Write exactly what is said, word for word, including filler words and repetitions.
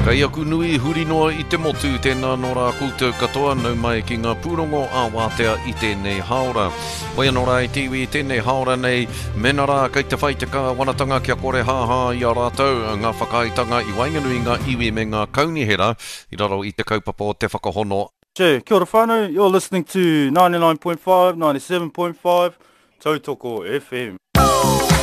Kai aku nui huri noa I te motu tēnā no rā koutou katoa nau mai ki ngā pūrongo a wātea I tēnei haora. Waia no rā I tiwi tēnei haora nei, mena rā kei te whai te kā wanatanga kia kore haha I a rātou, ngā whakaitanga I wainganui ngā iwi me ngā kaunihera, I raro I te kaupapa o te whakahono. Che, kia ora whānau, you're listening to ninety-nine point five, ninety-seven point five, Tautoko F M.